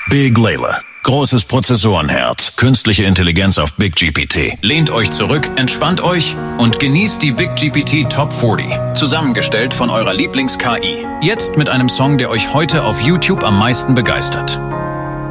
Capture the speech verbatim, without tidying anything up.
Big Layla. Großes Prozessorenherz. Künstliche Intelligenz auf Big G P T. Lehnt euch zurück, entspannt euch und genießt die Big G P T Top vierzig. Zusammengestellt von eurer Lieblings-K I. Jetzt mit einem Song, der euch heute auf YouTube am meisten begeistert.